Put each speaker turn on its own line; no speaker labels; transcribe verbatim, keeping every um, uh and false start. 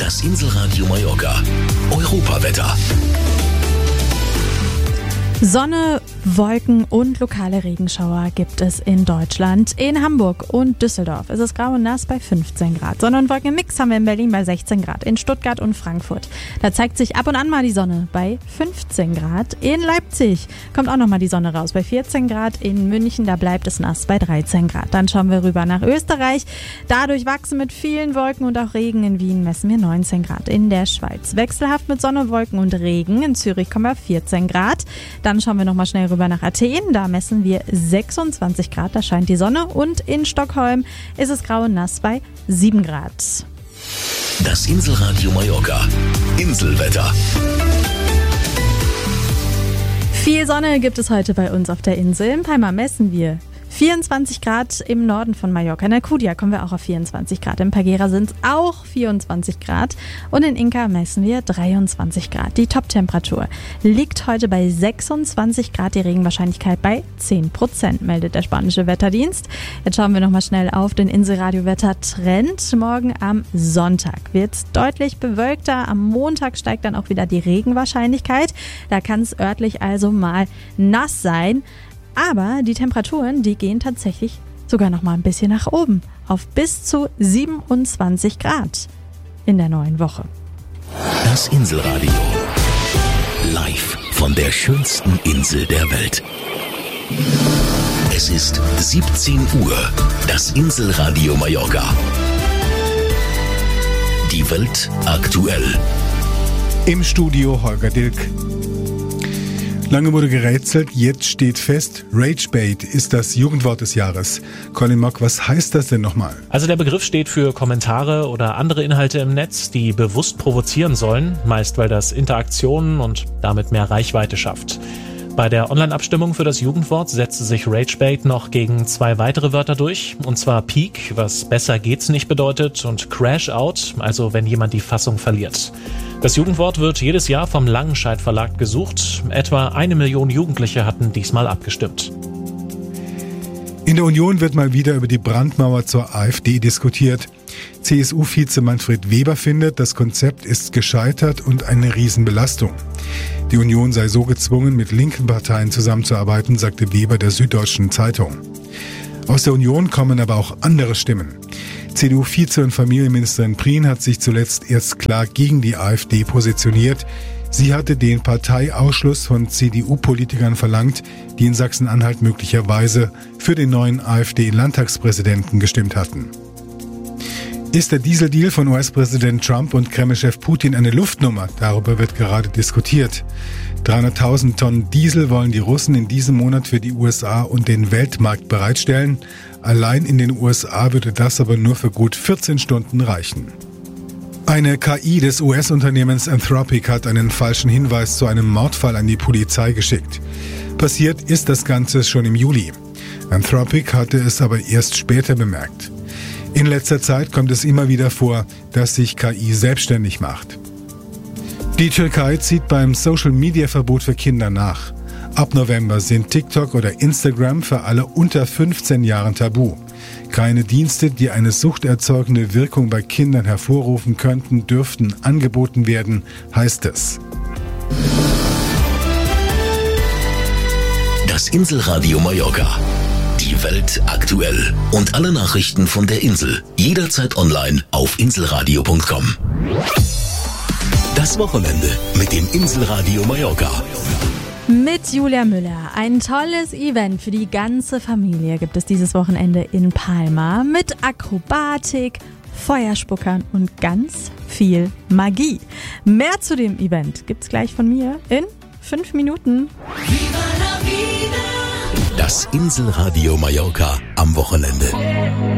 Das Inselradio Mallorca. Europawetter.
Sonne, Wolken und lokale Regenschauer gibt es in Deutschland. In Hamburg und Düsseldorf ist es grau und nass bei fünfzehn Grad. Sonne- und Wolkenmix haben wir in Berlin bei sechzehn Grad. In Stuttgart und Frankfurt, da zeigt sich ab und an mal die Sonne bei fünfzehn Grad. In Leipzig kommt auch noch mal die Sonne raus bei vierzehn Grad. In München, da bleibt es nass bei dreizehn Grad. Dann schauen wir rüber nach Österreich. Dadurch wachsen mit vielen Wolken und auch Regen. In Wien messen wir neunzehn Grad. In der Schweiz wechselhaft mit Sonne, Wolken und Regen. In Zürich kommen wir vierzehn Grad. Dann schauen wir noch mal schnell rüber nach Athen. Da messen wir sechsundzwanzig Grad, da scheint die Sonne. Und in Stockholm ist es grau und nass bei sieben Grad.
Das Inselradio Mallorca. Inselwetter.
Viel Sonne gibt es heute bei uns auf der Insel. In Palma messen wir vierundzwanzig Grad, im Norden von Mallorca. In Alcudia kommen wir auch auf vierundzwanzig Grad. In Peguera sind es auch vierundzwanzig Grad. Und in Inca messen wir dreiundzwanzig Grad. Die Toptemperatur liegt heute bei sechsundzwanzig Grad. Die Regenwahrscheinlichkeit bei zehn Prozent, meldet der spanische Wetterdienst. Jetzt schauen wir nochmal schnell auf den Inselradio-Wetter-Trend. Morgen am Sonntag wird es deutlich bewölkter. Am Montag steigt dann auch wieder die Regenwahrscheinlichkeit. Da kann es örtlich also mal nass sein. Aber die Temperaturen, die gehen tatsächlich sogar noch mal ein bisschen nach oben. Auf bis zu siebenundzwanzig Grad in der neuen Woche.
Das Inselradio. Live von der schönsten Insel der Welt. Es ist siebzehn Uhr. Das Inselradio Mallorca. Die Welt aktuell.
Im Studio Holger Dilk. Lange wurde gerätselt, jetzt steht fest, Ragebait ist das Jugendwort des Jahres. Colin Mock, was heißt das denn nochmal?
Also der Begriff steht für Kommentare oder andere Inhalte im Netz, die bewusst provozieren sollen, meist weil das Interaktionen und damit mehr Reichweite schafft. Bei der Online-Abstimmung für das Jugendwort setzte sich Ragebait noch gegen zwei weitere Wörter durch, und zwar Peak, was besser geht's nicht bedeutet, und Crash Out, also wenn jemand die Fassung verliert. Das Jugendwort wird jedes Jahr vom Langenscheidt Verlag gesucht. Etwa eine Million Jugendliche hatten diesmal abgestimmt.
In der Union wird mal wieder über die Brandmauer zur AfD diskutiert. C S U-Vize Manfred Weber findet, das Konzept ist gescheitert und eine Riesenbelastung. Die Union sei so gezwungen, mit linken Parteien zusammenzuarbeiten, sagte Weber der Süddeutschen Zeitung. Aus der Union kommen aber auch andere Stimmen. C D U-Vize- und Familienministerin Prien hat sich zuletzt erst klar gegen die AfD positioniert. Sie hatte den Parteiausschluss von C D U-Politikern verlangt, die in Sachsen-Anhalt möglicherweise für den neuen AfD-Landtagspräsidenten gestimmt hatten. Ist der Dieseldeal von U S-Präsident Trump und Kreml-Chef Putin eine Luftnummer? Darüber wird gerade diskutiert. dreihunderttausend Tonnen Diesel wollen die Russen in diesem Monat für die U S A und den Weltmarkt bereitstellen. Allein in den U S A würde das aber nur für gut vierzehn Stunden reichen. Eine K I des U S-Unternehmens Anthropic hat einen falschen Hinweis zu einem Mordfall an die Polizei geschickt. Passiert ist das Ganze schon im Juli. Anthropic hatte es aber erst später bemerkt. In letzter Zeit kommt es immer wieder vor, dass sich K I selbstständig macht. Die Türkei zieht beim Social-Media-Verbot für Kinder nach. Ab November sind TikTok oder Instagram für alle unter fünfzehn Jahren tabu. Keine Dienste, die eine suchterzeugende Wirkung bei Kindern hervorrufen könnten, dürften angeboten werden, heißt es.
Das Inselradio Mallorca. Die Welt aktuell. Und alle Nachrichten von der Insel. Jederzeit online auf inselradio punkt com. Das Wochenende mit dem Inselradio Mallorca.
Mit Julia Müller. Ein tolles Event für die ganze Familie gibt es dieses Wochenende in Palma mit Akrobatik, Feuerspuckern und ganz viel Magie. Mehr zu dem Event gibt's gleich von mir in fünf Minuten.
Das Inselradio Mallorca am Wochenende.